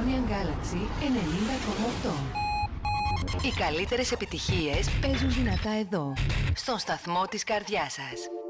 Californian Galaxy 90,8. Οι καλύτερες επιτυχίες παίζουν δυνατά εδώ, στον σταθμό της καρδιάς σας.